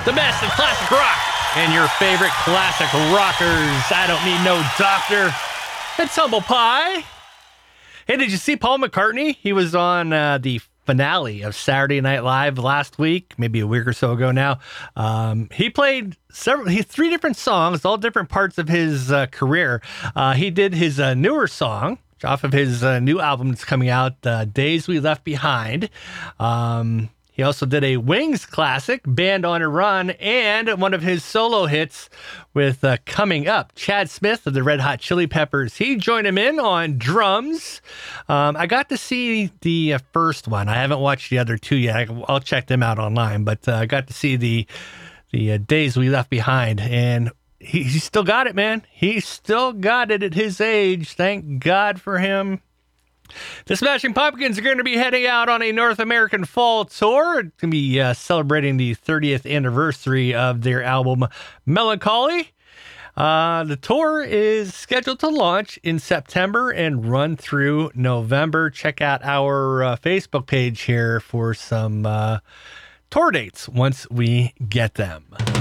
The best of classic rock and your favorite classic rockers. I don't need no doctor. It's Humble Pie. Hey, did you see Paul McCartney? He was on the finale of Saturday Night Live last week, maybe a week or so ago now. He played three different songs, all different parts of his career. He did his newer song off of his new album that's coming out, Days We Left Behind. He also did a Wings classic, Band on a Run, and one of his solo hits with Coming Up. Chad Smith of the Red Hot Chili Peppers. He joined him in on drums. I got to see the first one. I haven't watched the other two yet. I'll check them out online, but I got to see the Days We Left Behind, and he still got it, man. He still got it at his age. Thank God for him. The Smashing Pumpkins are going to be heading out on a North American fall tour. It's going to be celebrating the 30th anniversary of their album Melancholy. The tour is scheduled to launch in September and run through November. Check out our Facebook page here for some tour dates once we get them.